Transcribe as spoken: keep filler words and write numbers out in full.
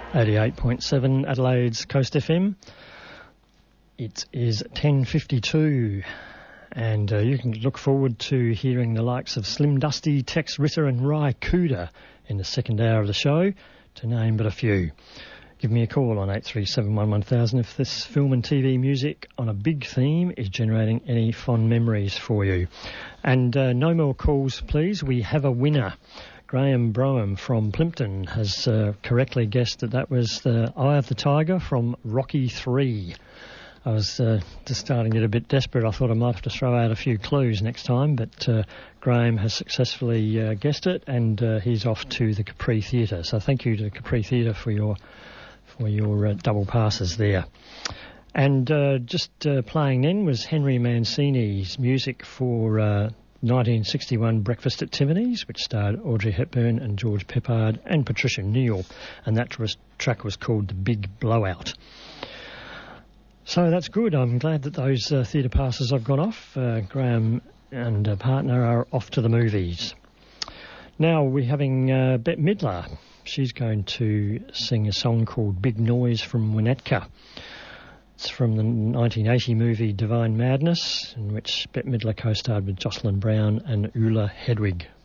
eighty-eight point seven Adelaide's Coast F M. It is ten fifty-two, and uh, you can look forward to hearing the likes of Slim Dusty, Tex Ritter and Ry Cooder in the second hour of the show, to name but a few. Give me a call on eight three seven one one thousand if this film and T V music on a big theme is generating any fond memories for you. And uh, no more calls, please. We have a winner. Graham Broham from Plympton has uh, correctly guessed that that was the Eye of the Tiger from Rocky three. I was uh, just starting to get a bit desperate. I thought I might have to throw out a few clues next time, but uh, Graham has successfully uh, guessed it, and uh, he's off to the Capri Theatre. So thank you to the Capri Theatre for your for your uh, double passes there. And uh, just uh, playing then was Henry Mancini's music for Uh, nineteen sixty-one Breakfast at Tiffany's, which starred Audrey Hepburn and George Peppard and Patricia Neal, and that was, track was called The Big Blowout. So that's good. I'm glad that those uh, theatre passes have gone off. Uh, Graham and a partner are off to the movies. Now we're having uh, Bette Midler. She's going to sing a song called Big Noise from Winnetka. It's from the nineteen eighty movie Divine Madness, in which Bette Midler co-starred with Jocelyn Brown and Ula Hedwig.